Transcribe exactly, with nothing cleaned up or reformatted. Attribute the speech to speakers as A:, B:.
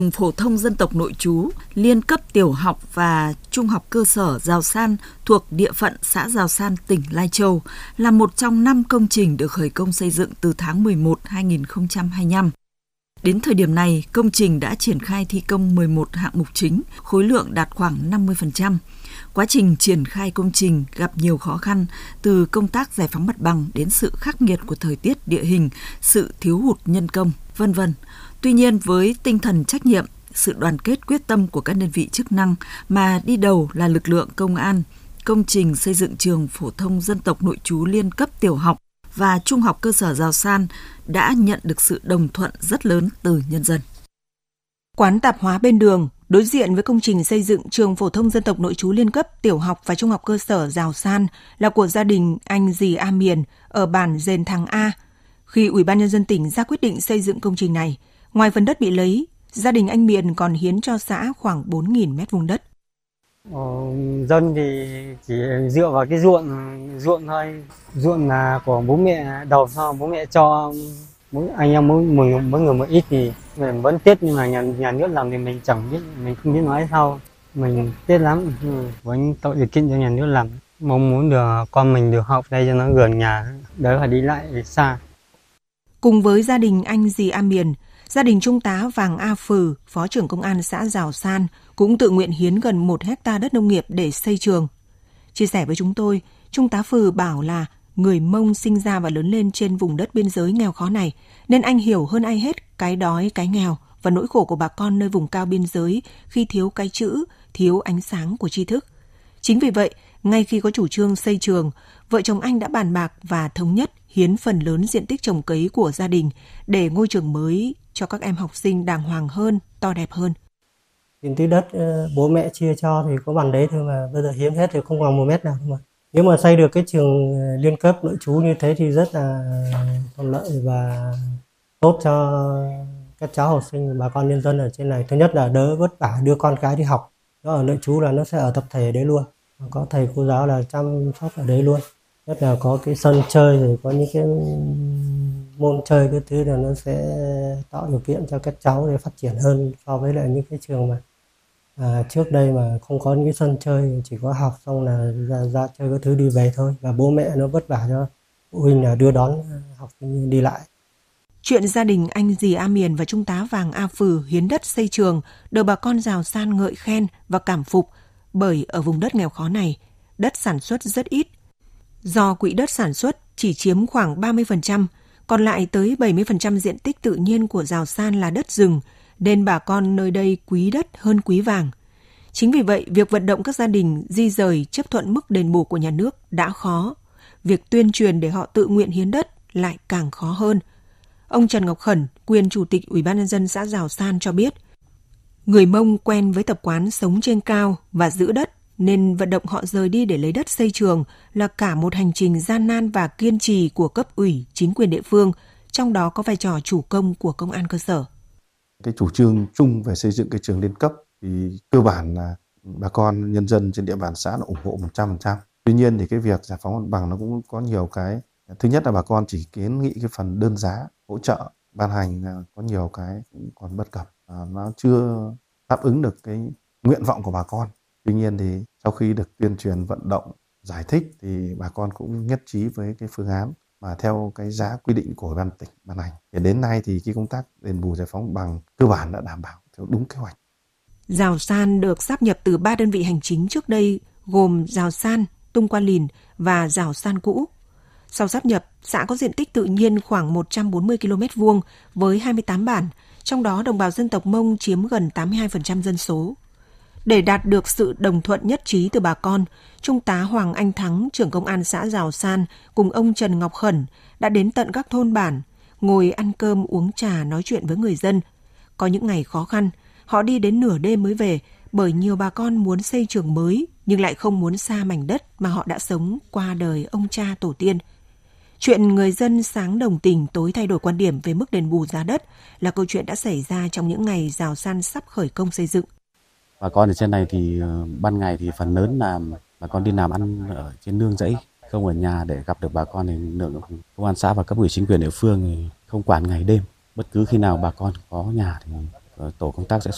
A: Phổ thông dân tộc nội trú liên cấp tiểu học và trung học cơ sở Giào San thuộc địa phận xã Giào San, tỉnh Lai Châu là một trong năm công trình được khởi công xây dựng từ tháng mười một năm hai nghìn không trăm hai mươi lăm. Đến thời điểm này, công trình đã triển khai thi công mười một hạng mục chính, khối lượng đạt khoảng năm mươi phần trăm. Quá trình triển khai công trình gặp nhiều khó khăn, từ công tác giải phóng mặt bằng đến sự khắc nghiệt của thời tiết địa hình, sự thiếu hụt nhân công, vân vân. Tuy nhiên, với tinh thần trách nhiệm, sự đoàn kết quyết tâm của các đơn vị chức năng mà đi đầu là lực lượng công an, công trình xây dựng trường phổ thông dân tộc nội trú liên cấp tiểu học và trung học cơ sở Giào San đã nhận được sự đồng thuận rất lớn từ nhân dân.
B: Quán tạp hóa bên đường đối diện với công trình xây dựng trường phổ thông dân tộc nội trú liên cấp tiểu học và trung học cơ sở Giào San là của gia đình anh Dì A Miền ở bản Dền Thàng A. Khi Ủy ban Nhân dân tỉnh ra quyết định xây dựng công trình này, ngoài phần đất bị lấy, gia đình anh Miền còn hiến cho xã khoảng bốn nghìn mét vuông đất.
C: Ờ, dân thì chỉ dựa vào cái ruộng ruộng thôi, ruộng là của bố mẹ đầu sau bố mẹ cho mỗi anh em mỗi mỗi, mỗi người một ít thì mình vẫn tiếc, nhưng mà nhà nhà nước làm thì mình chẳng biết, mình không biết nói sao, mình tiếc lắm. Với tạo điều kiện cho nhà nước làm, mong muốn được con mình được học đây cho nó gần nhà, đỡ phải đi lại xa.
B: Cùng với gia đình anh Dì A Miền, gia đình Trung tá Vàng A Phừ, Phó trưởng Công an xã Giào San cũng tự nguyện hiến gần một hecta đất nông nghiệp để xây trường. Chia sẻ với chúng tôi, Trung tá Phừ bảo là người Mông sinh ra và lớn lên trên vùng đất biên giới nghèo khó này, nên anh hiểu hơn ai hết cái đói, cái nghèo và nỗi khổ của bà con nơi vùng cao biên giới khi thiếu cái chữ, thiếu ánh sáng của tri thức. Chính vì vậy, ngay khi có chủ trương xây trường, vợ chồng anh đã bàn bạc và thống nhất hiến phần lớn diện tích trồng cấy của gia đình để ngôi trường mới cho các em học sinh đàng hoàng hơn, to đẹp hơn.
D: Diện tích đất bố mẹ chia cho thì có bằng đấy thôi, mà bây giờ hiến hết thì không còn một mét nào mà. Nếu mà xây được cái trường liên cấp nội trú như thế thì rất là thuận lợi và tốt cho các cháu học sinh, bà con nhân dân ở trên này. Thứ nhất là đỡ vất vả đưa con cái đi học. Nó ở nội trú là nó sẽ ở tập thể ở đấy luôn. Có thầy cô giáo là chăm sóc ở đấy luôn. Nhất là có cái sân chơi rồi có những cái môn chơi cái thứ là nó sẽ tạo điều kiện cho các cháu để phát triển hơn so với lại những cái trường mà à, trước đây mà không có những cái sân chơi, chỉ có học xong là ra, ra chơi cái thứ đi về thôi, và bố mẹ nó vất vả cho phụ huynh là đưa đón học sinh đi lại.
B: Chuyện gia đình anh Dì A Miền và Trung tá Vàng A Phừ hiến đất xây trường được bà con Giào San ngợi khen và cảm phục, bởi ở vùng đất nghèo khó này, đất sản xuất rất ít. Do quỹ đất sản xuất chỉ chiếm khoảng ba mươi phần trăm, còn lại tới bảy mươi phần trăm diện tích tự nhiên của Giào San là đất rừng, nên bà con nơi đây quý đất hơn quý vàng. Chính vì vậy, việc vận động các gia đình di rời chấp thuận mức đền bù của nhà nước đã khó. Việc tuyên truyền để họ tự nguyện hiến đất lại càng khó hơn. Ông Trần Ngọc Khẩn, quyền Chủ tịch Ủy ban Nhân dân xã Giào San cho biết, người Mông quen với tập quán sống trên cao và giữ đất, nên vận động họ rời đi để lấy đất xây trường là cả một hành trình gian nan và kiên trì của cấp ủy, chính quyền địa phương, trong đó có vai trò chủ công của công an cơ sở.
E: Cái chủ trương chung về xây dựng cái trường liên cấp thì cơ bản là bà con nhân dân trên địa bàn xã là ủng hộ một trăm phần trăm. Tuy nhiên thì cái việc giải phóng mặt bằng nó cũng có nhiều cái. Thứ nhất là bà con chỉ kiến nghị cái phần đơn giá hỗ trợ ban hành là có nhiều cái cũng còn bất cập, à, nó chưa đáp ứng được cái nguyện vọng của bà con. Tuy nhiên thì sau khi được tuyên truyền vận động giải thích thì bà con cũng nhất trí với cái phương án mà theo cái giá quy định của Ủy ban tỉnh ban hành. Thì đến nay thì cái công tác đền bù giải phóng mặt bằng cơ bản đã đảm bảo theo đúng kế hoạch.
B: Giào San được sáp nhập từ ba đơn vị hành chính trước đây gồm Giào San, Tung Qua Lìn và Giào San cũ. Sau sáp nhập, xã có diện tích tự nhiên khoảng một trăm bốn mươi ki lô mét vuông với hai mươi tám bản, trong đó đồng bào dân tộc Mông chiếm gần tám mươi hai phần trăm dân số. Để đạt được sự đồng thuận nhất trí từ bà con, Trung tá Hoàng Anh Thắng, trưởng công an xã Giào San cùng ông Trần Ngọc Khẩn đã đến tận các thôn bản, ngồi ăn cơm uống trà nói chuyện với người dân. Có những ngày khó khăn, họ đi đến nửa đêm mới về, bởi nhiều bà con muốn xây trường mới nhưng lại không muốn xa mảnh đất mà họ đã sống qua đời ông cha tổ tiên. Chuyện người dân sáng đồng tình tối thay đổi quan điểm về mức đền bù giá đất là câu chuyện đã xảy ra trong những ngày Giào San sắp khởi công xây dựng.
F: Bà con ở trên này thì ban ngày thì phần lớn là bà con đi làm ăn ở trên nương rẫy, không ở nhà để gặp được bà con, thì lượng công an xã và cấp ủy chính quyền địa phương thì không quản ngày đêm. Bất cứ khi nào bà con có nhà thì tổ công tác sẽ